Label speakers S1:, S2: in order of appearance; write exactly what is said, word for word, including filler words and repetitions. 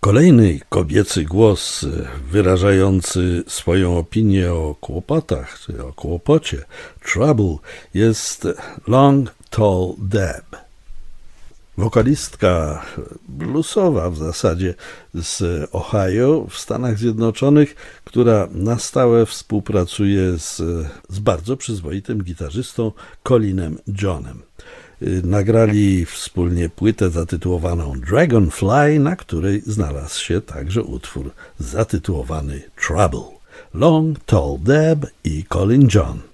S1: Kolejny kobiecy głos wyrażający swoją opinię o kłopotach, czy o kłopocie, trouble, jest Long Tall Deb. Wokalistka bluesowa w zasadzie z Ohio w Stanach Zjednoczonych, która na stałe współpracuje z, z bardzo przyzwoitym gitarzystą Colinem Johnem. Nagrali wspólnie płytę zatytułowaną Dragonfly, na której znalazł się także utwór zatytułowany Trouble. Long Tall Deb i Colin John.